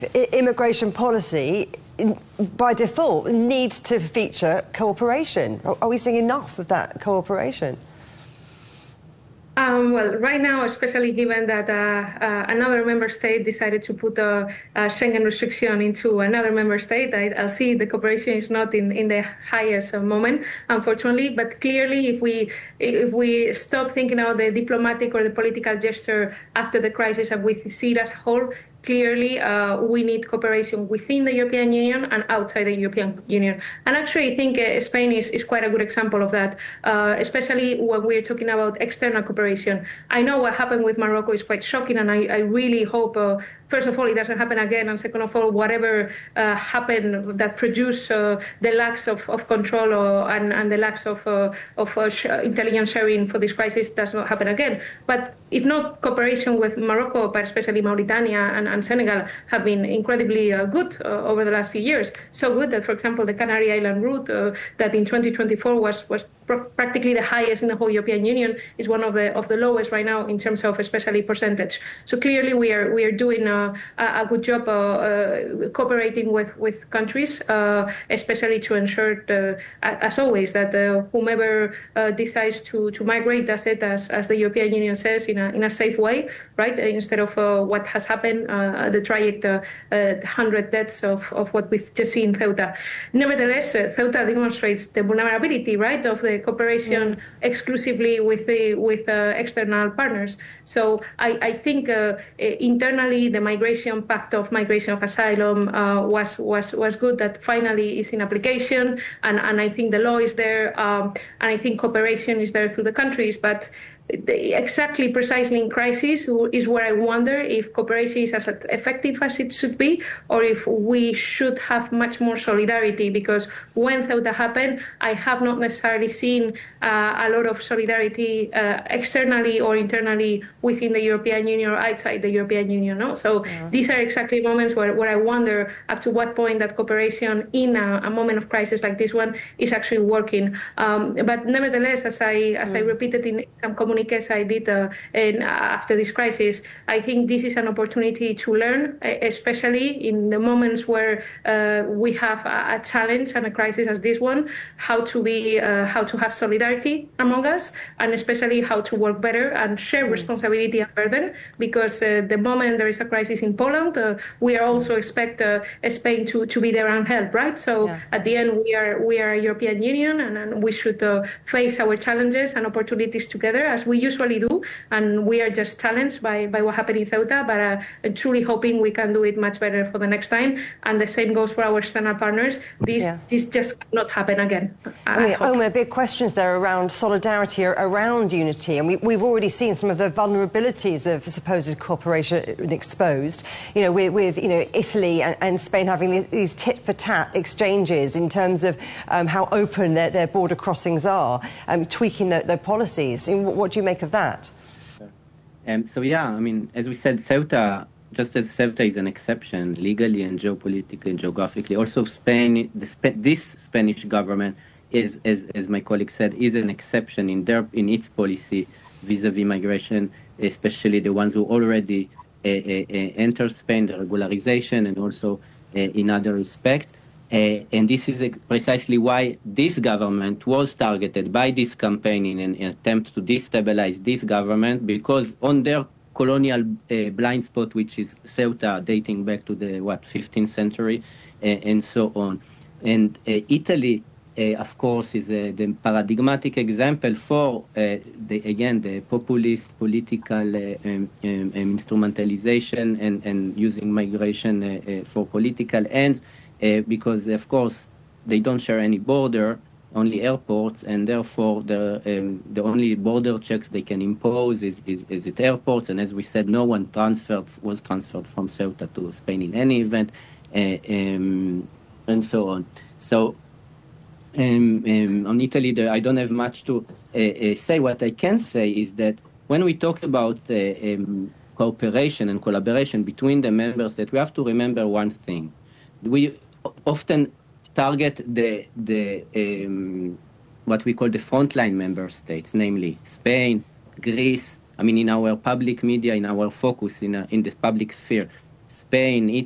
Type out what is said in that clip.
Immigration policy, by default, needs to feature cooperation. Are we seeing enough of that cooperation? Well, right now, especially given that another member state decided to put a Schengen restriction into another member state, I'll see the cooperation is not in the highest moment, unfortunately. But clearly, if we stop thinking about the diplomatic or the political gesture after the crisis and we see it as a whole, clearly, we need cooperation within the European Union and outside the European Union. And actually, I think Spain is quite a good example of that, especially when we're talking about external cooperation. I know what happened with Morocco is quite shocking, and I really hope, first of all, it doesn't happen again, and second of all, whatever happened that produced the lacks of control and the lacks of intelligence sharing for this crisis does not happen again. But if not cooperation with Morocco, but especially Mauritania and Senegal have been incredibly good over the last few years. So good that, for example, the Canary Island route that in 2024 was practically the highest in the whole European Union is one of the lowest right now in terms of especially percentage. So clearly we are doing a good job cooperating with countries, especially to ensure, as always, that whomever decides to migrate does it as the European Union says in a safe way, right? Instead of what has happened, the tragic 100 deaths of what we've just seen in Ceuta. Nevertheless, Ceuta demonstrates the vulnerability, right, of the cooperation exclusively with external partners. So I think internally the migration pact of migration of asylum was good that finally is in application, and I think the law is there, and I think cooperation is there through the countries, but precisely in crisis is where I wonder if cooperation is as effective as it should be, or if we should have much more solidarity, because when Ceuta happened, I have not necessarily seen a lot of solidarity externally or internally within the European Union or outside the European Union. No? So these are exactly moments where I wonder up to what point that cooperation in a moment of crisis like this one is actually working. But nevertheless, as I repeated in some communications I did after this crisis, I think this is an opportunity to learn, especially in the moments where we have a challenge and a crisis as this one, how to have solidarity among us, and especially how to work better and share responsibility and burden, because the moment there is a crisis in Poland, we are also expect Spain to be there and help, right? So at the end, we are a European Union, and we should face our challenges and opportunities together as we usually do, and we are just challenged by what happened in Ceuta, but truly hoping we can do it much better for the next time, and the same goes for our external partners. This just cannot happen again. Omar, big questions there around solidarity, around unity, and we've already seen some of the vulnerabilities of supposed cooperation exposed, with Italy and Spain having these tit-for-tat exchanges in terms of how open their border crossings are, tweaking their policies. What do you make of that? As we said, Ceuta, just as Ceuta is an exception legally and geopolitically and geographically, also Spain, this Spanish government is, as my colleague said, is an exception in its policy vis-a-vis migration, especially the ones who already enter Spain, the regularization, and also in other respects. And this is precisely why this government was targeted by this campaign in an attempt to destabilize this government, because on their colonial blind spot, which is Ceuta, dating back to the 15th century, and so on. And Italy, of course, is the paradigmatic example for the populist political instrumentalization and using migration for political ends. Because, of course, they don't share any border, only airports, and therefore the only border checks they can impose is at airports. And as we said, no one was transferred from Ceuta to Spain in any event, and so on. So on Italy, I don't have much to say. What I can say is that when we talk about cooperation and collaboration between the members, that we have to remember one thing. We often target the what we call the frontline member states, namely Spain, Greece. In our public media, in our focus in the public sphere, Spain,